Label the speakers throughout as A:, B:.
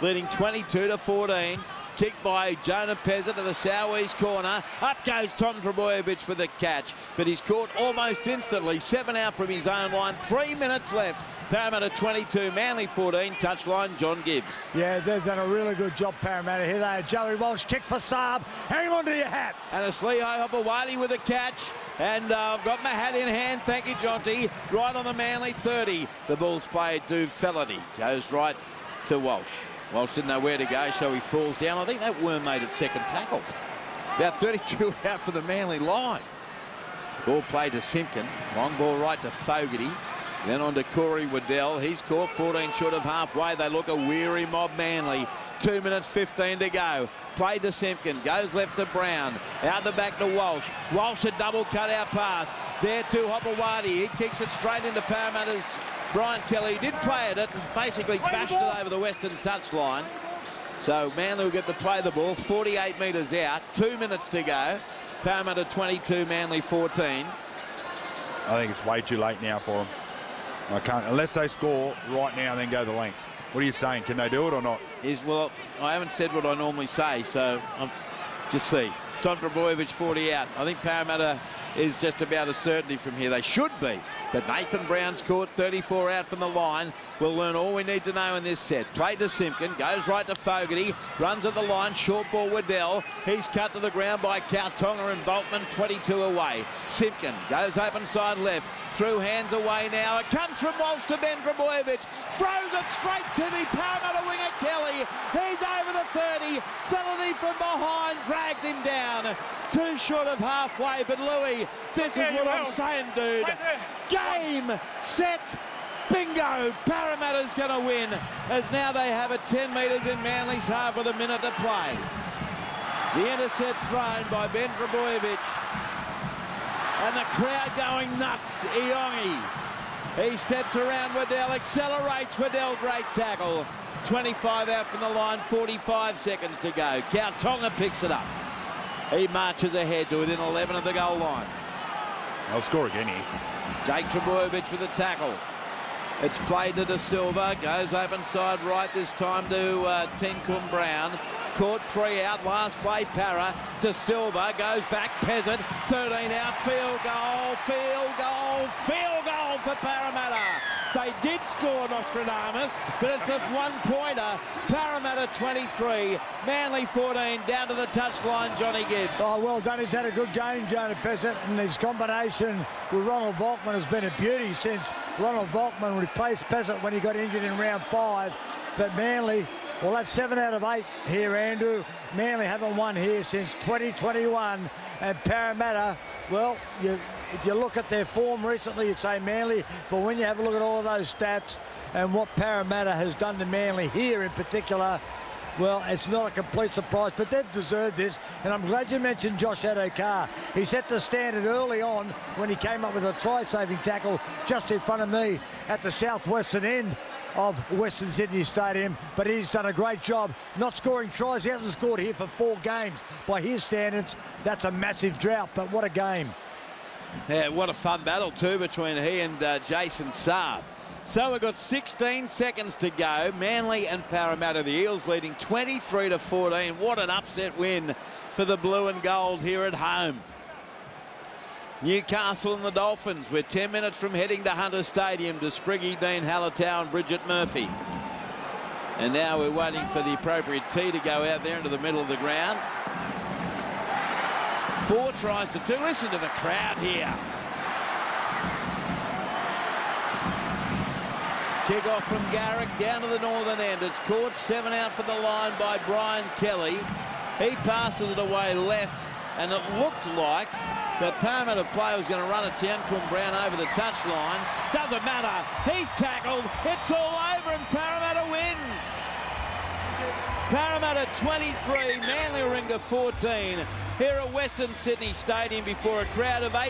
A: leading 22-14. Kicked by Jonah Pezzett to the southeast corner. Up goes Tom Trbojevic for the catch, but he's caught almost instantly. 7 out from his own line. 3 minutes left. Parramatta 22, Manly 14. Touchline, John Gibbs.
B: Yeah, they've done a really good job, Parramatta. Here they are. Joey Walsh, kick for Saab. Hang on to your hat.
A: And it's Leo Hopewadi with a catch. And I've got my hat in hand. Thank you, Jonty. Right on the Manly 30. The ball's played to Felony. Goes right to Walsh. Walsh didn't know where to go, so he falls down. I think that worm made its second tackle. About 32 out for the Manly line. Ball played to Simpkin. Long ball right to Fogarty. Then on to Corey Waddell. He's caught 14 short of halfway. They look a weary mob, Manly. 2 minutes 15 to go. Played to Simpkin. Goes left to Brown. Out the back to Walsh. Walsh a double cut-out pass. There to Hopewadi. He kicks it straight into Parramatta's Brian Kelly. Did play at it and basically bashed it over the western touchline. So Manly will get to play the ball. 48 metres out. 2 minutes to go. Parramatta 22, Manly 14.
C: I think it's way too late now for them. I can't, unless they score right now and then go the length. What are you saying? Can they do it or not?
A: Well, I haven't said what I normally say, so just see. Tom Trbojevic 40 out. I think Parramatta is just about a certainty from here. They should be. But Nathan Brown's caught 34 out from the line. We'll learn all we need to know in this set. Play to Simpkin. Goes right to Fogarty. Runs at the line. Short ball Waddell. He's cut to the ground by Kautonga and Volkman. 22 away. Simpkin goes open side left. Through hands away now. It comes from Walsh to Ben Trbojevic. Throws it straight to the Parramatta winger Kelly. He's over the 30. Felony from behind. Dragged him down. Too short of halfway. But Louis, this is what I'm saying, dude. Game, set, bingo. Parramatta's going to win, as now they have it 10 metres in Manly's half with a minute to play. The intercept thrown by Ben Trbojevic. And the crowd going nuts. Iongi. He steps around Waddell, accelerates Waddell, great tackle. 25 out from the line, 45 seconds to go. Kautonga picks it up. He marches ahead to within 11 of the goal line.
C: They'll score again here.
A: Jake Trbojevic with a tackle. It's played to De Silva. Goes open side right this time to Tenkum Brown. Caught 3 out. Last play, Para. De Silva goes back. Pezzett. 13 out. Field goal. Field goal. Field goal for Parramatta. They did score Nostradamus, but it's a one-pointer. Parramatta 23, Manly 14, down to the touchline, Johnny Gibbs.
B: Oh, well done. He's had a good game, Jonah Pezzett, and his combination with Ronald Volkman has been a beauty since Ronald Volkman replaced Pezzett when he got injured in round 5. But Manly, well, that's 7 out of 8 here, Andrew. Manly haven't won here since 2021, and Parramatta, well, if you look at their form recently, you'd say Manly, but when you have a look at all of those stats and what Parramatta has done to Manly here in particular, well, it's not a complete surprise, but they've deserved this. And I'm glad you mentioned Josh Addo-Carr. He set the standard early on when he came up with a try-saving tackle just in front of me at the southwestern end of Western Sydney Stadium, but he's done a great job not scoring tries. He hasn't scored here for 4 games. By his standards, that's a massive drought, but what a game.
A: Yeah, what a fun battle too between he and Jason Saab. So we've got 16 seconds to go. Manly and Parramatta, the Eels leading 23-14. What an upset win for the blue and gold here at home. Newcastle and the Dolphins. We're 10 minutes from heading to Hunter Stadium to Spriggy, Dean Hallertau and Bridget Murphy. And now we're waiting for the appropriate tee to go out there into the middle of the ground. 4 tries to 2. Listen to the crowd here. Kick off from Garrick down to the northern end. It's caught 7 out for the line by Brian Kelly. He passes it away left, and it looked like the Parramatta player was going to run a Tenkum Brown over the touchline. Doesn't matter. He's tackled. It's all over, and Parramatta wins. Parramatta 23, Manly Warringah 14. Here at Western Sydney Stadium before a crowd of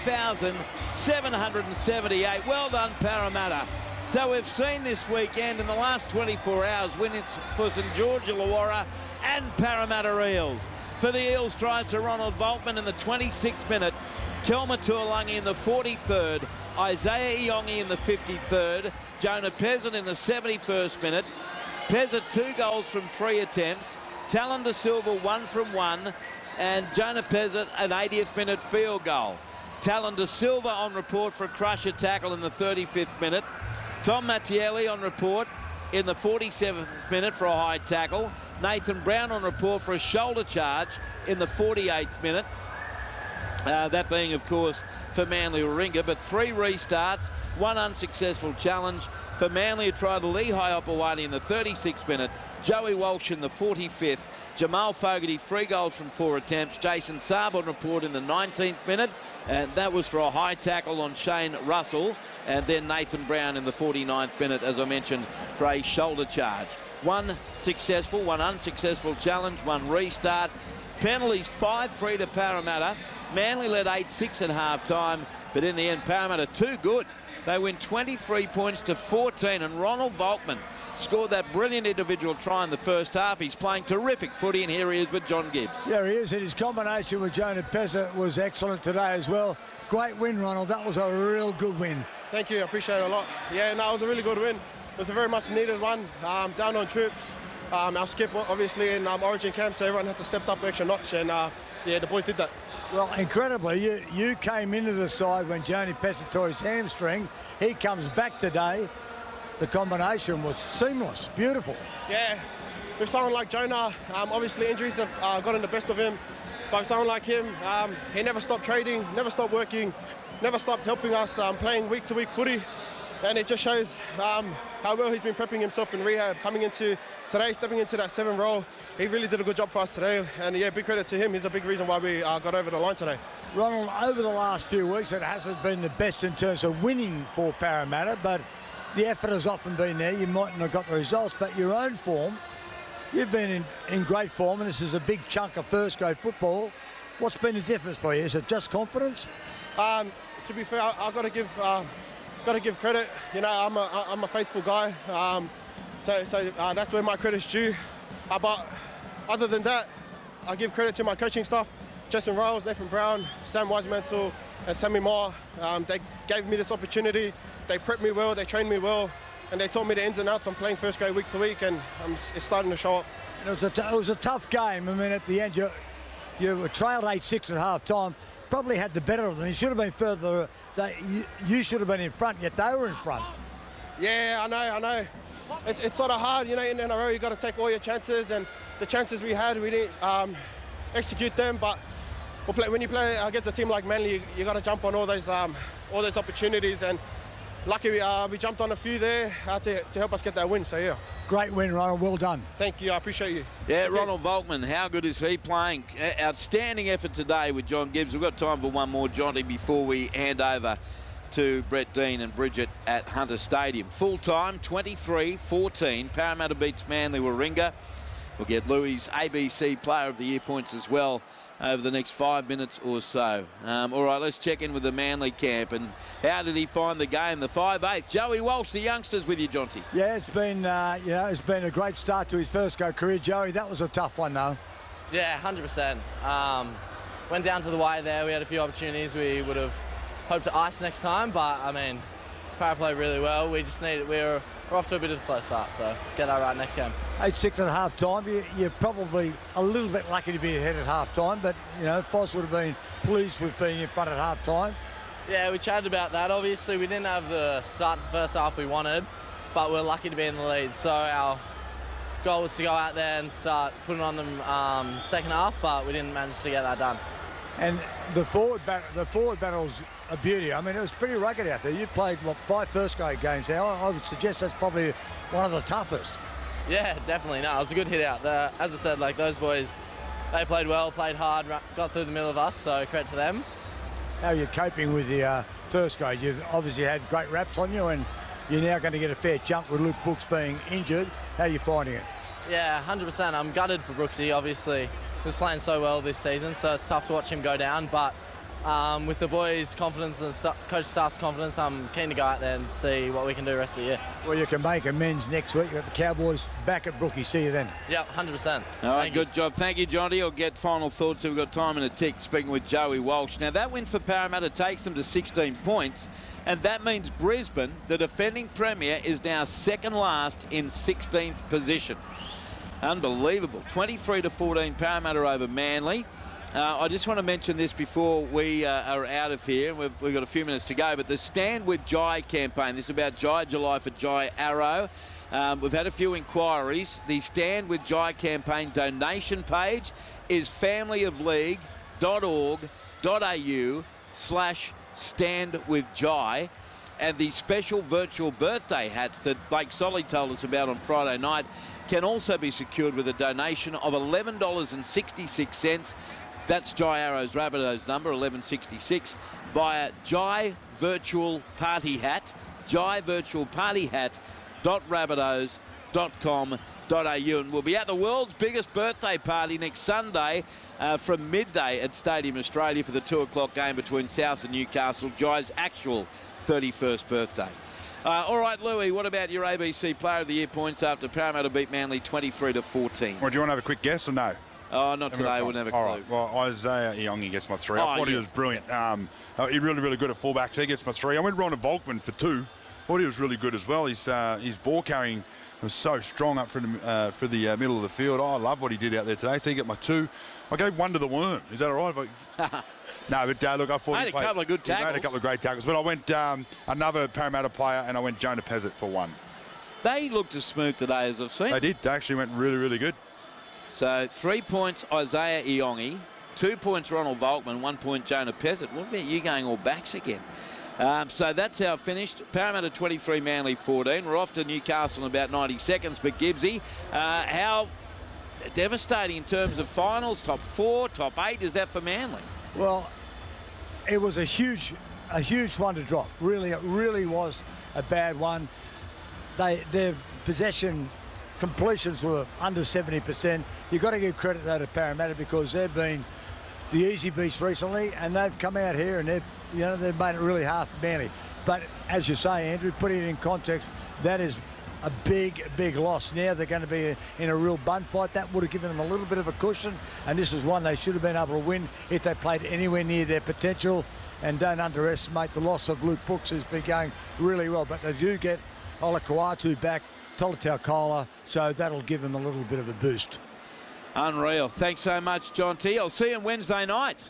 A: 18,778. Well done, Parramatta. So we've seen this weekend in the last 24 hours wins for St George Illawarra and Parramatta Eels. For the Eels, tries to Ronald Volkman in the 26th minute, Kelma Tuolungi in the 43rd, Isaiah Iongi in the 53rd, Jonah Pezzett in the 71st minute, Pezza 2 goals from 3 attempts. Talon De Silva 1 from 1. And Jonah Pezza an 80th minute field goal. Talon De Silva on report for a crusher tackle in the 35th minute. Tom Mattielli on report in the 47th minute for a high tackle. Nathan Brown on report for a shoulder charge in the 48th minute. That being, of course, for Manly Warringah, but 3 restarts, 1 unsuccessful challenge. For Manly, who tried Lehigh Opawani in the 36th minute, Joey Walsh in the 45th, Jamal Fogarty 3 goals from 4 attempts, Jason Saab on report in the 19th minute, and that was for a high tackle on Shane Russell, and then Nathan Brown in the 49th minute, as I mentioned, for a shoulder charge. 1 successful, 1 unsuccessful challenge, 1 restart. Penalties 5-3 to Parramatta. Manly led 8-6 at half-time, but in the end, Parramatta too good. They win 23 points to 14, and Ronald Volkman scored that brilliant individual try in the first half. He's playing terrific footy, and here he is with John Gibbs.
B: Yeah, he is, and his combination with Jonah Pezza was excellent today as well. Great win, Ronald. That was a real good win.
D: Thank you, I appreciate it a lot. Yeah, no, it was a really good win. It was a very much needed one. Down on troops. Our skip, obviously, in Origin camp, so everyone had to step up extra notch, and yeah, the boys did that.
B: Well, incredibly, you came into the side when Jonah Pezza tore his hamstring. He comes back today. The combination was seamless, beautiful.
D: Yeah, with someone like Jonah, obviously injuries have gotten the best of him, but with someone like him, he never stopped trading, never stopped working, never stopped helping us playing week-to-week footy, and it just shows how well he's been prepping himself in rehab. Coming into today, stepping into that 7 role, he really did a good job for us today, and yeah, big credit to him. He's a big reason why we got over the line today.
B: Ronald, over the last few weeks, it hasn't been the best in terms of winning for Parramatta, but the effort has often been there. You mightn't have got the results, but your own form, you've been in great form, and this is a big chunk of first-grade football. What's been the difference for you? Is it just confidence?
D: To be fair, I've got to give credit. You know, I'm a faithful guy, so that's where my credit's due. But other than that, I give credit to my coaching staff, Jason Riles, Nathan Brown, Sam Wisemantle, and Sammy Moore. They gave me this opportunity. They prepped me well, they trained me well, and they taught me the ins and outs on playing first grade week to week, and it's starting to show up.
B: It was a tough game. I mean, at the end, you were trailed 8-6 at half-time, probably had the better of them. You should have been further. You should have been in front, yet they were in front.
D: Yeah, I know. It's sort of hard, you know, in a row you've got to take all your chances, and the chances we had, we didn't execute them, but when you play against a team like Manly, you got to jump on all those opportunities, and lucky we jumped on a few there to help us get that win, so yeah.
B: Great win, Ronald. Well done.
D: Thank you. I appreciate you.
A: Yeah, Ronald Volkman, how good is he playing? Outstanding effort today with John Gibbs. We've got time for one more, Johnny, before we hand over to Brett Dean and Bridget at Hunter Stadium. Full time, 23-14. Parramatta beats Manly Warringah. We'll get Louis' ABC Player of the Year points as well over the next 5 minutes or so. All right, let's check in with the Manly camp. And how did he find the game? The 5'8". Joey Walsh, the youngsters with you, Jonty.
B: Yeah, it's been a great start to his first go career, Joey. That was a tough one, though.
E: Yeah, 100%. Went down to the wire there. We had a few opportunities we would have hoped to ice next time, but I mean, Para played really well. We're off to a bit of a slow start, so get that right next game.
B: 8-6 at half-time. You're probably a little bit lucky to be ahead at half-time, but, you know, Foss would have been pleased with being in front at half-time.
E: Yeah, we chatted about that. Obviously, we didn't have the start to the first half we wanted, but we're lucky to be in the lead. So our goal was to go out there and start putting on them second half, but we didn't manage to get that done.
B: And the forward battle's a beauty. I mean, it was pretty rugged out there. You played, 5 first-grade games now. I would suggest that's probably one of the toughest.
E: Yeah, definitely. No, it was a good hit out. As I said, like, those boys, they played well, played hard, got through the middle of us, so credit to them.
B: How are you coping with the first grade? You've obviously had great raps on you, and you're now going to get a fair chunk with Luke Brooks being injured. How are you finding it?
E: Yeah, 100%. I'm gutted for Brooksy, obviously. He was playing so well this season, so it's tough to watch him go down, but with the boys' confidence and the coach staff's confidence, I'm keen to go out there and see what we can do the rest of the year.
B: Well, you can make amends next week. You've got the Cowboys back at Brookie. See you then.
E: Yep, 100%.
A: All right, good job. Thank you, Johnny. I'll get final thoughts. So we've got time in a tick speaking with Joey Walsh. Now, that win for Parramatta takes them to 16 points. And that means Brisbane, the defending premier, is now second last in 16th position. Unbelievable. 23-14 Parramatta over Manly. I just want to mention this before we are out of here. We've got a few minutes to go, but the Stand With Jai campaign, this is about Jai July for Jai Arrow. We've had a few inquiries. The Stand With Jai campaign donation page is familyofleague.org.au/standwithjai. And the special virtual birthday hats that Blake Solly told us about on Friday night can also be secured with a donation of $11.66. That's Jai Arrow's Rabbitohs number, 1166, via Jai Virtual Party Hat, jaivirtualpartyhat.rabbitohs.com.au. And we'll be at the world's biggest birthday party next Sunday from midday at Stadium Australia for the 2 o'clock game between South and Newcastle, Jai's actual 31st birthday. All right, Louis, what about your ABC Player of the Year points after Parramatta beat Manly 23-14?
C: Well, do you want to have a quick guess or no?
A: Oh, not today. We'll never clue.
C: All right. Well, Isaiah Iongi gets my 3. I thought he was brilliant. He's really, really good at fullbacks. He gets my 3. I went Ronald Volkman for 2. Thought he was really good as well. His ball carrying was so strong up for the middle of the field. I love what he did out there today. So he got my 2. I gave 1 to the Worm. Is that all right? No, but look, I thought
A: he made a couple of good tackles.
C: He made a couple of great tackles. But I went another Parramatta player, and I went Jonah Pezzett for 1.
A: They looked as smooth today as I've seen.
C: They did. They actually went really, really good.
A: So 3 points Isaiah Iongi, 2 points Ronald Volkman, 1 point Jonah Pezzett. What about you going all backs again? So that's how it finished. Parramatta 23, Manly 14. We're off to Newcastle in about 90 seconds. But Gibbsy, how devastating in terms of finals, top 4, top 8 is that for Manly?
B: Well, it was a huge one to drop. Really, it really was a bad one. Their possession completions were under 70%. You've got to give credit though to Parramatta because they've been the easy beast recently, and they've come out here and they've made it really hard for Manly. But as you say, Andrew, putting it in context, that is a big loss. Now they're going to be in a real bun fight. That would have given them a little bit of a cushion, and this is one they should have been able to win if they played anywhere near their potential. And don't underestimate the loss of Luke Brooks, who's been going really well. But they do get Ola Kawatu back, Tolutau Kola, so that'll give them a little bit of a boost.
A: Unreal. Thanks so much, John T. I'll see you on Wednesday night.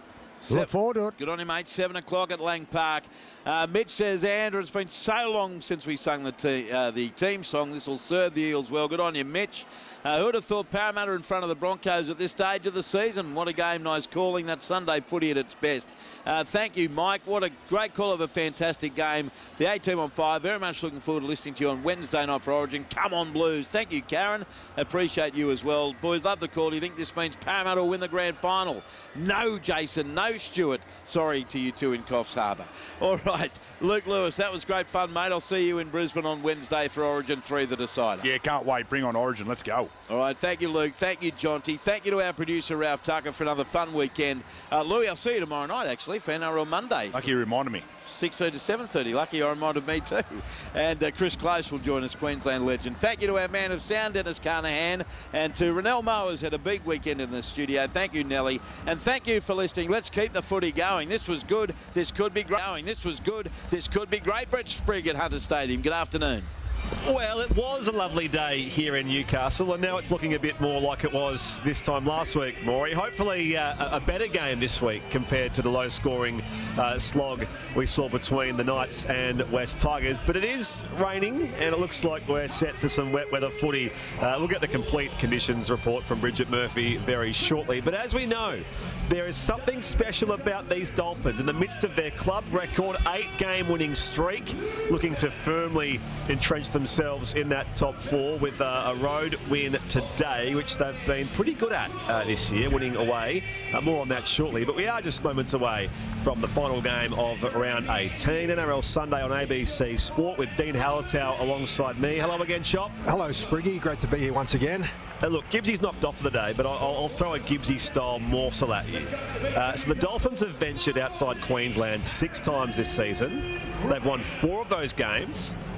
B: Look forward to it.
A: Good on you, mate. 7 o'clock at Lang Park. Mitch says, Andrew, it's been so long since we sung the team song. This will serve the Eels well. Good on you, Mitch. Who would have thought Parramatta in front of the Broncos at this stage of the season? What a game. Nice calling. That Sunday footy at its best. Thank you, Mike. What a great call of a fantastic game. The A-Team on 5. Very much looking forward to listening to you on Wednesday night for Origin. Come on, Blues. Thank you, Karen. Appreciate you as well. Boys, love the call. Do you think this means Parramatta will win the grand final? No, Jason. No, Stuart. Sorry to you two in Coffs Harbour. All right. Luke Lewis, that was great fun, mate. I'll see you in Brisbane on Wednesday for Origin 3, the decider.
C: Yeah, can't wait. Bring on Origin. Let's go.
A: All right. Thank you, Luke. Thank you, Jonty. Thank you to our producer, Ralph Tucker, for another fun weekend. Louis, I'll see you tomorrow night, actually, for NRL Monday.
C: Lucky you reminded me.
A: 6:30 to 7:30. Lucky you reminded me too. And Chris Close will join us, Queensland legend. Thank you to our man of sound, Dennis Carnahan, and to Renell Mowers, had a big weekend in the studio. Thank you, Nelly. And thank you for listening. Let's keep the footy going. This was good. This could be great. This was good. This could be great. Brett Sprigg at Hunter Stadium. Good afternoon.
F: Well, it was a lovely day here in Newcastle, and now it's looking a bit more like it was this time last week, Maury. Hopefully a better game this week compared to the low-scoring slog we saw between the Knights and West Tigers. But it is raining, and it looks like we're set for some wet weather footy. We'll get the complete conditions report from Bridget Murphy very shortly. But as we know, there is something special about these Dolphins in the midst of their club record 8-game winning streak, looking to firmly entrench themselves in that top 4 with a road win today, which they've been pretty good at this year, winning away. More on that shortly, but we are just moments away from the final game of round 18. NRL Sunday on ABC Sport with Dean Hallertau alongside me. Hello again, Chop.
G: Hello, Spriggy. Great to be here once again.
F: Look, Gibbsy's knocked off for the day, but I'll throw a Gibbsy-style morsel at you. So the Dolphins have ventured outside Queensland 6 times this season. They've won 4 of those games,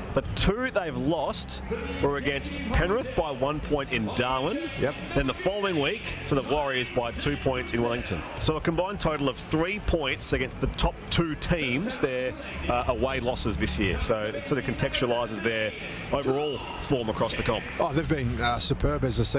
F: The 2 they've lost were against Penrith by 1 point in Darwin.
G: Yep.
F: Then the following week to the Warriors by 2 points in Wellington. So a combined total of 3 points against the top 2 teams, their away losses this year. So it sort of contextualises their overall form across the comp.
G: Oh, they've been superb as a